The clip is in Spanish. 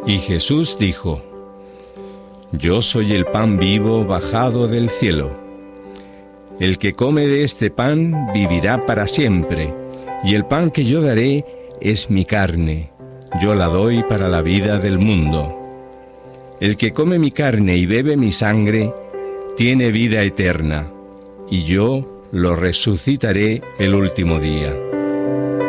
Y Jesús dijo: Yo soy el pan vivo bajado del cielo. El que come de este pan vivirá para siempre, y el pan que yo daré es mi carne. Yo la doy para la vida del mundo. El que come mi carne y bebe mi sangre tiene vida eterna, y yo lo resucitaré el último día.